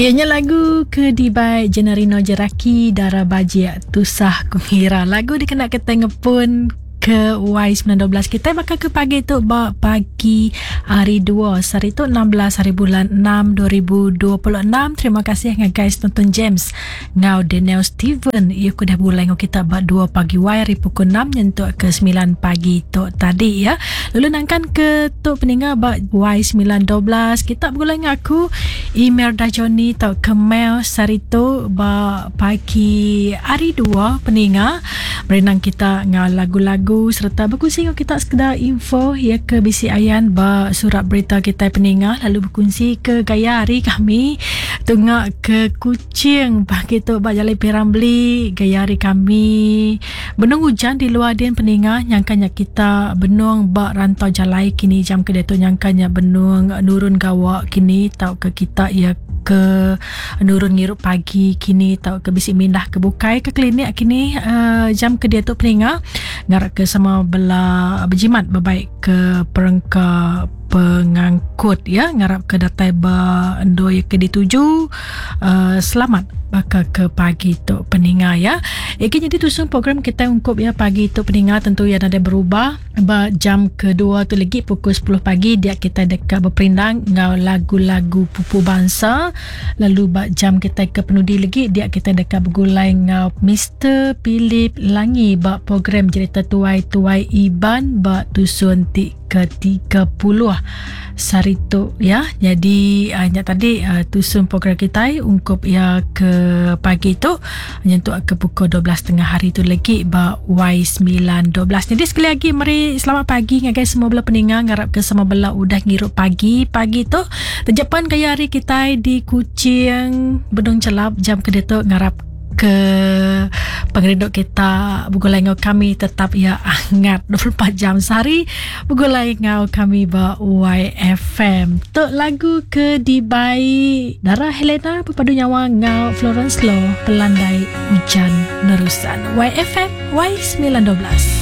Ianya lagu Kedibai Jenarino Jeraki Dara Bajia Tusah Kungira. Lagu dikena ketengah pun ke Y19 kita bakal ke pagi tu pagi hari 2 hari tu 16 hari bulan 6 2026. Terima kasih dengan guys tonton James ngau Daniel Steven ia ku dah mulai ngau kita bak 2 pagi Y hari pukul 6 nyentuk ke 9 pagi tu tadi ya. Lalu nangkan ke tu peninga bak Y19 kita mulai ngaku email Dajoni tau ke mail hari tu bak pagi hari 2 peninga berenang kita ngau lagu-lagu serta berkongsi dengan kita sekedar info ya ke bisi ayan ba surat berita kita peninga lalu berkongsi ke gaya hari kami tengah ke Kuching pagi tu ba Jalai Pirambli gaya hari kami benung hujan di luar din peninga nyangkanya kita benung ba rantau Jalai kini jam kedai tu nyangkanya benung nurun gawak kini tau ke kita ya ke nurun ngirup pagi kini tau ke bisi mindah ke bukai ke klinik kini jam ke dia tu peninga ngarak ke sama bela berjimat berbaik ke perangka pengangkut ya ngarap ke datai ba endo ya ke dituju selamat bakal ke pagi tu peninga ya. Jadi tusun program kita ungkup ya pagi tu peninga tentu yang ada berubah ba jam kedua tu lagi pukul 10 pagi dia kita dekat berperindang ngau lagu-lagu pupu bangsa lalu ba jam kita ke penudi lagi dia kita dekat bergulai ngau Mr. Philip Langi ba program cerita tuai-tuai Iban ba tusun ke 30 sari tu ya. Jadi hanya tadi tusun program kita ungkup ya ke pagi tu nyentuk ke pukul 12.30 hari tu lagi ba Y912. Jadi sekali lagi mari selamat pagi guys semua belah peninga ngarap ke semua belah udah ngirup pagi tu terjepan kaya hari kita di Kuching Bedong Celap jam kedua tu ngarap ke pengerinduk kita bergulai ngau kami tetap ya hangat 24 jam sehari bergulai ngau kami ba YFM tu lagu Kedibai Dara Helena berpadu nyawa ngau Florence Law pelandai hujan nerusan YFM Y19.